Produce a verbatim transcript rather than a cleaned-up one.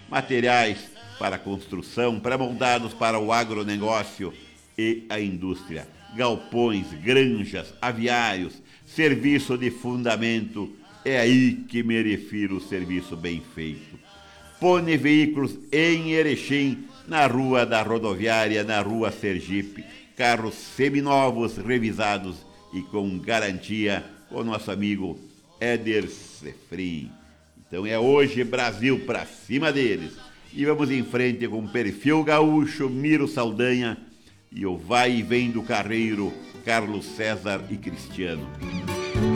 materiais para construção, pré-moldados para o agronegócio e a indústria, galpões, granjas, aviários, serviço de fundamento. É aí que me refiro o serviço bem feito. Pone Veículos em Erechim, na Rua da Rodoviária, na Rua Sergipe. Carros seminovos, revisados e com garantia, com o nosso amigo Éder Sefrim. Então é hoje Brasil pra cima deles. E vamos em frente com o Perfil Gaúcho, Miro Saldanha e o vai e vem do carreiro Carlos César e Cristiano.